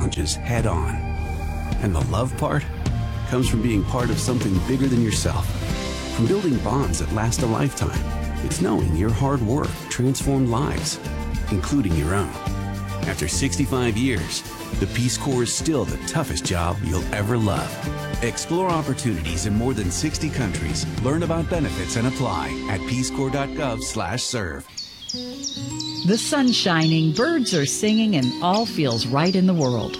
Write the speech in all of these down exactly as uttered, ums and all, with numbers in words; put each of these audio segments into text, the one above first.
challenges head on. And the love part comes from being part of something bigger than yourself. From building bonds that last a lifetime, it's knowing your hard work transformed lives, including your own. After sixty-five years, the Peace Corps is still the toughest job you'll ever love. Explore opportunities in more than sixty countries. Learn about benefits and apply at peace corps dot gov slash serve. The sun's shining, birds are singing, and all feels right in the world.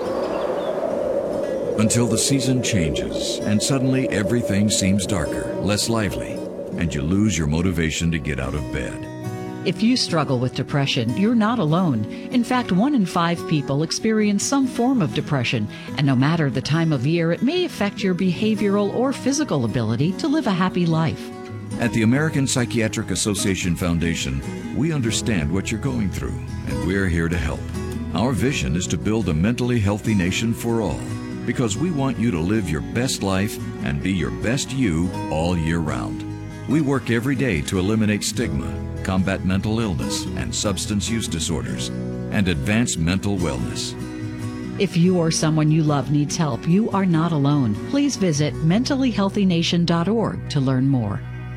Until the season changes and suddenly everything seems darker, less lively, and you lose your motivation to get out of bed. If you struggle with depression, you're not alone. In fact, one in five people experience some form of depression, and no matter the time of year, it may affect your behavioral or physical ability to live a happy life. At the American Psychiatric Association Foundation, we understand what you're going through, and we're here to help. Our vision is to build a mentally healthy nation for all, because we want you to live your best life and be your best you all year round. We work every day to eliminate stigma, combat mental illness and substance use disorders, and advance mental wellness. If you or someone you love needs help, you are not alone. Please visit mentally healthy nation dot org to learn more.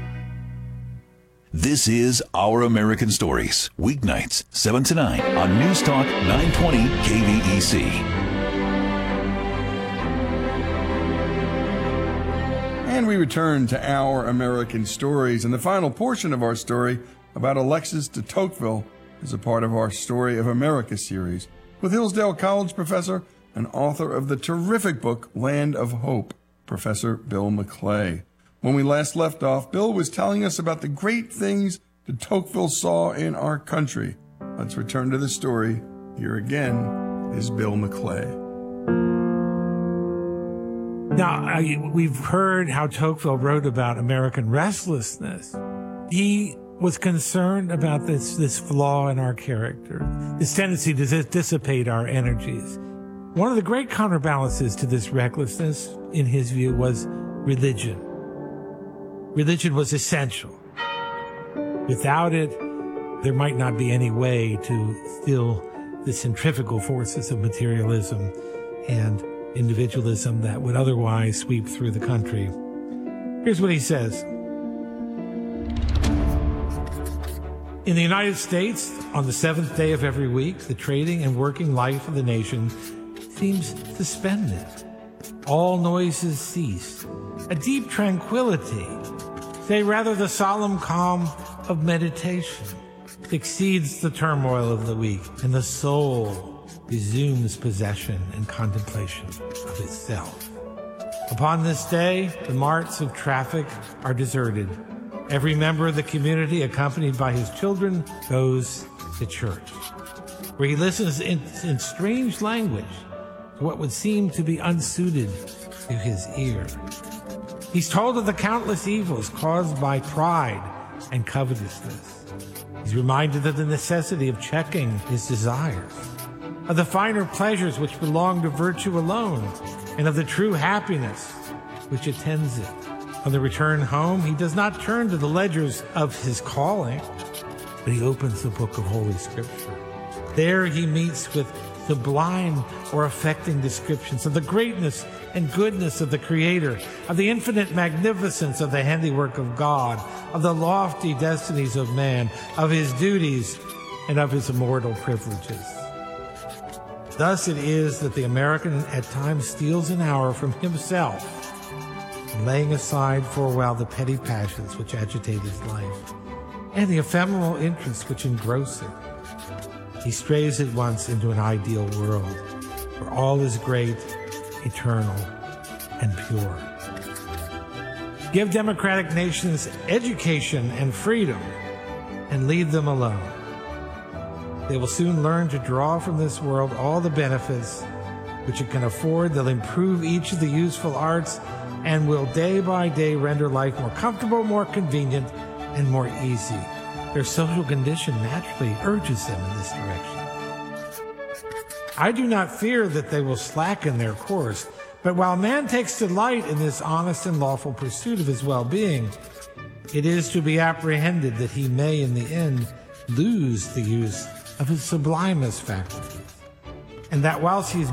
This is Our American Stories, weeknights, seven to nine on News Talk nine twenty K V E C. And we return to Our American Stories, and the final portion of our story about Alexis de Tocqueville is a part of our Story of America series with Hillsdale College professor and author of the terrific book Land of Hope, Professor Bill McClay. When we last left off, Bill was telling us about the great things de Tocqueville saw in our country. Let's return to the story. Here again is Bill McClay. Now, I, we've heard how Tocqueville wrote about American restlessness. He was concerned about this, this flaw in our character, this tendency to dissipate our energies. One of the great counterbalances to this recklessness, in his view, was religion. Religion was essential. Without it, there might not be any way to still the centrifugal forces of materialism and individualism that would otherwise sweep through the country. Here's what he says. In the United States, on the seventh day of every week, the trading and working life of the nation seems suspended. All noises cease. A deep tranquility, say rather the solemn calm of meditation, exceeds the turmoil of the week, and the soul resumes possession and contemplation of itself. Upon this day, the marts of traffic are deserted. Every member of the community, accompanied by his children, goes to church, where he listens in, in strange language to what would seem to be unsuited to his ear. He's told of the countless evils caused by pride and covetousness. He's reminded of the necessity of checking his desires, of the finer pleasures which belong to virtue alone, and of the true happiness which attends it. On the return home, he does not turn to the ledgers of his calling, but he opens the book of Holy Scripture. There he meets with sublime or affecting descriptions of the greatness and goodness of the Creator, of the infinite magnificence of the handiwork of God, of the lofty destinies of man, of his duties, and of his immortal privileges. Thus it is that the American at times steals an hour from himself, laying aside for a while the petty passions which agitate his life and the ephemeral interests which engross it. He strays at once into an ideal world where all is great, eternal, and pure. Give democratic nations education and freedom and leave them alone. They will soon learn to draw from this world all the benefits which it can afford. They'll improve each of the useful arts and will day by day render life more comfortable, more convenient, and more easy. Their social condition naturally urges them in this direction. I do not fear that they will slacken their course, but while man takes delight in this honest and lawful pursuit of his well-being, it is to be apprehended that he may in the end lose the use of his sublimest faculties, and that whilst he is